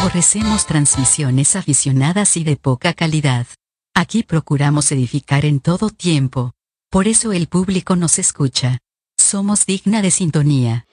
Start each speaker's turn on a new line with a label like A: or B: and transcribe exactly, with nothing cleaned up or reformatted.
A: Aborrecemos transmisiones aficionadas y de poca calidad. Aquí procuramos edificar en todo tiempo. Por eso el público nos escucha. Somos digna de sintonía.